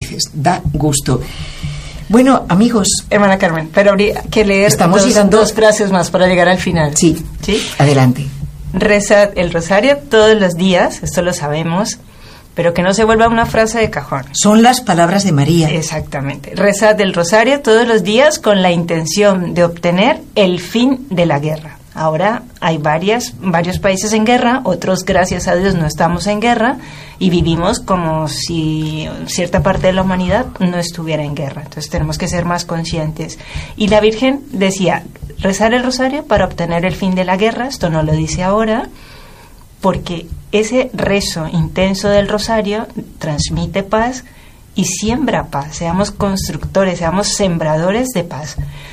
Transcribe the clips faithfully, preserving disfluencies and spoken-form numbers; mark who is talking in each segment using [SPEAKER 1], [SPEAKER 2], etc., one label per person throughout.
[SPEAKER 1] felices, da gusto. Bueno, amigos,
[SPEAKER 2] hermana Carmen, pero habría que leer
[SPEAKER 1] estamos
[SPEAKER 2] dos,
[SPEAKER 1] llegando...
[SPEAKER 2] dos frases más para llegar al final.
[SPEAKER 1] Sí,
[SPEAKER 2] ¿Sí?
[SPEAKER 1] Adelante.
[SPEAKER 2] Rezad el rosario todos los días, esto lo sabemos, pero que no se vuelva una frase de cajón.
[SPEAKER 1] Son las palabras de María.
[SPEAKER 2] Exactamente. Rezad el rosario todos los días con la intención de obtener el fin de la guerra. Ahora hay varias, varios países en guerra, otros, gracias a Dios, no estamos en guerra y vivimos como si cierta parte de la humanidad no estuviera en guerra. Entonces tenemos que ser más conscientes. Y la Virgen decía, rezar el rosario para obtener el fin de la guerra. Esto no lo dice ahora, porque ese rezo intenso del rosario transmite paz y siembra paz. Seamos constructores, seamos sembradores de paz.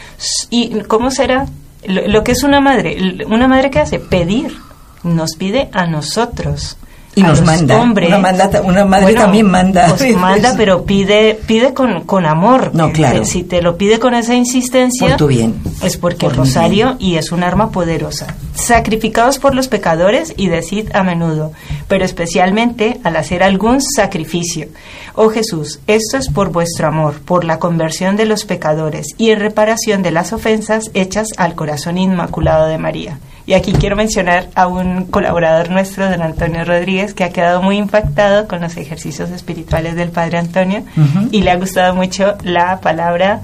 [SPEAKER 2] ¿Y cómo será? Lo, lo que es una madre, una madre que hace pedir, nos pide a nosotros,
[SPEAKER 1] y
[SPEAKER 2] a
[SPEAKER 1] nos
[SPEAKER 2] los
[SPEAKER 1] manda.
[SPEAKER 2] Hombres.
[SPEAKER 1] Una, manda, una madre bueno, también manda.
[SPEAKER 2] Pues manda, pero pide, pide con, con amor.
[SPEAKER 1] No, claro.
[SPEAKER 2] Si te lo pide con esa insistencia,
[SPEAKER 1] por tu bien.
[SPEAKER 2] Es porque
[SPEAKER 1] por
[SPEAKER 2] el rosario y es un arma poderosa. Sacrificados por los pecadores y decid a menudo, pero especialmente al hacer algún sacrificio. Oh Jesús, esto es por vuestro amor, por la conversión de los pecadores y en reparación de las ofensas hechas al corazón inmaculado de María. Y aquí quiero mencionar a un colaborador nuestro, don Antonio Rodríguez, que ha quedado muy impactado con los ejercicios espirituales del Padre Antonio, uh-huh. y le ha gustado mucho la palabra,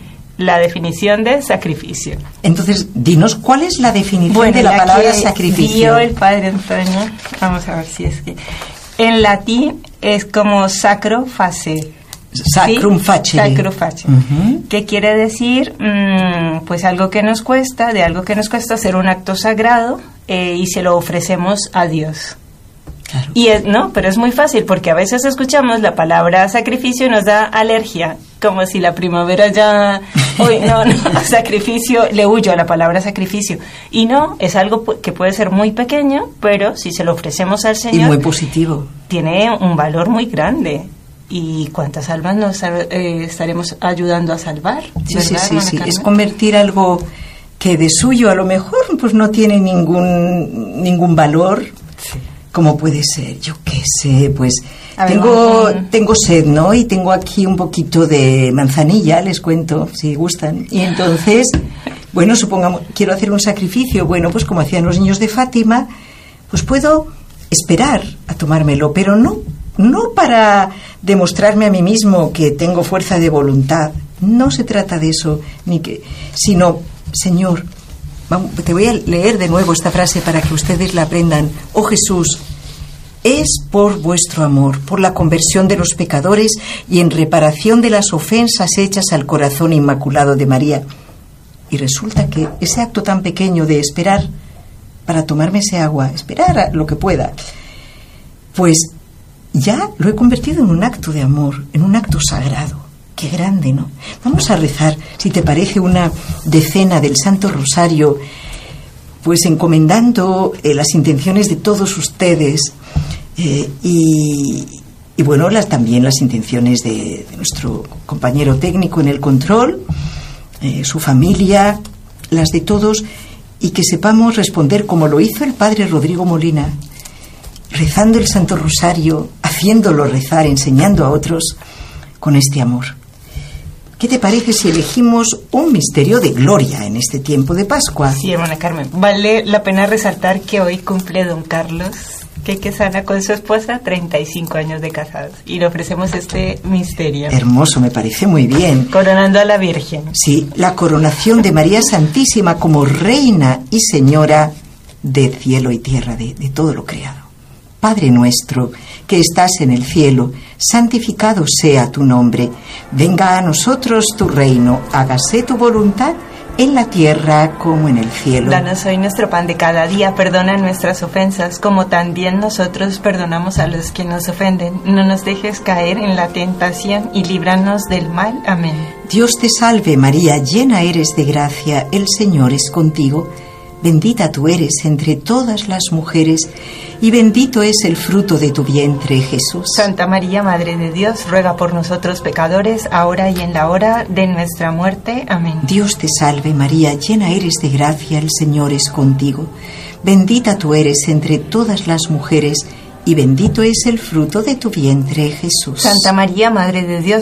[SPEAKER 2] la definición de sacrificio.
[SPEAKER 1] Entonces, dinos, ¿cuál es la definición
[SPEAKER 2] bueno,
[SPEAKER 1] de la,
[SPEAKER 2] la
[SPEAKER 1] palabra
[SPEAKER 2] que
[SPEAKER 1] sacrificio?
[SPEAKER 2] Dio el Padre Antonio, vamos a ver si es que... En latín es como sacro face.
[SPEAKER 1] Sacrum
[SPEAKER 2] ¿sí?
[SPEAKER 1] facere.
[SPEAKER 2] Sacro facere.
[SPEAKER 1] Uh-huh.
[SPEAKER 2] ¿Qué quiere decir? Mm, pues algo que nos cuesta, de algo que nos cuesta hacer un acto sagrado eh, y se lo ofrecemos a Dios.
[SPEAKER 1] Claro.
[SPEAKER 2] Y es, no, pero es muy fácil porque a veces escuchamos la palabra sacrificio y nos da alergia, como si la primavera ya, hoy no, no, sacrificio, le huyo a la palabra sacrificio. Y no, es algo que puede ser muy pequeño, pero si se lo ofrecemos al Señor,
[SPEAKER 1] y muy positivo,
[SPEAKER 2] tiene un valor muy grande. ¿Y cuántas almas nos eh, estaremos ayudando a salvar?
[SPEAKER 1] Sí, sí, sí, sí. Es convertir algo que de suyo a lo mejor pues no tiene ningún ningún valor. Sí. Como puede ser, yo qué sé, pues ver, tengo um... tengo sed, ¿no? Y tengo aquí un poquito de manzanilla, les cuento, si gustan. Y entonces, bueno, supongamos, quiero hacer un sacrificio. Bueno, pues como hacían los niños de Fátima, pues puedo esperar a tomármelo, pero no, no para demostrarme a mí mismo que tengo fuerza de voluntad. No se trata de eso, ni que, sino, Señor, te voy a leer de nuevo esta frase para que ustedes la aprendan. Oh Jesús, es por vuestro amor, por la conversión de los pecadores y en reparación de las ofensas hechas al corazón inmaculado de María. Y resulta que ese acto tan pequeño de esperar para tomarme ese agua, esperar a lo que pueda, pues ya lo he convertido en un acto de amor, en un acto sagrado. Qué grande, ¿no? Vamos a rezar, si te parece, una decena del Santo Rosario, pues encomendando eh, las intenciones de todos ustedes eh, y, y bueno, las, también las intenciones de, de nuestro compañero técnico en el control, eh, su familia, las de todos, y que sepamos responder como lo hizo el Padre Rodrigo Molina, rezando el Santo Rosario, haciéndolo rezar, enseñando a otros con este amor. ¿Qué te parece si elegimos un misterio de gloria en este tiempo de Pascua?
[SPEAKER 2] Sí, hermana Carmen. Vale la pena resaltar que hoy cumple don Carlos Quequesana con su esposa treinta y cinco años de casados y le ofrecemos este misterio.
[SPEAKER 1] Hermoso, me parece muy bien.
[SPEAKER 2] Coronando a la Virgen.
[SPEAKER 1] Sí, la coronación de María Santísima como Reina y Señora de cielo y tierra, de, de todo lo creado. Padre nuestro, que estás en el cielo, santificado sea tu nombre. Venga a nosotros tu reino, hágase tu voluntad en la tierra como en el cielo.
[SPEAKER 2] Danos hoy nuestro pan de cada día, perdona nuestras ofensas, como también nosotros perdonamos a los que nos ofenden. No nos dejes caer en la tentación y líbranos del mal. Amén.
[SPEAKER 1] Dios te salve María, llena eres de gracia, el Señor es contigo. Bendita tú eres entre todas las mujeres, y bendito es el fruto de tu vientre, Jesús.
[SPEAKER 2] Santa María, Madre de Dios, ruega por nosotros pecadores, ahora y en la hora de nuestra muerte. Amén.
[SPEAKER 1] Dios te salve, María, llena eres de gracia, el Señor es contigo. Bendita tú eres entre todas las mujeres, y bendito es el fruto de tu vientre, Jesús.
[SPEAKER 2] Santa María, Madre de Dios,